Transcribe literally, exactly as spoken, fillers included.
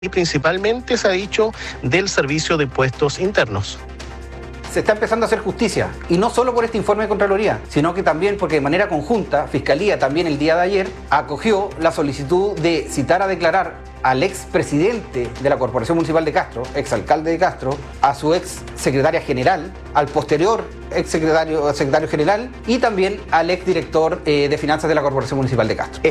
y principalmente se ha dicho del Servicio de Impuestos Internos. Se está empezando a hacer justicia, y no solo por este informe de Contraloría, sino que también porque de manera conjunta, Fiscalía también el día de ayer acogió la solicitud de citar a declarar al ex presidente de la Corporación Municipal de Castro, ex alcalde de Castro, a su ex secretaria general, al posterior ex secretario, secretario general y también al ex director eh, de finanzas de la Corporación Municipal de Castro.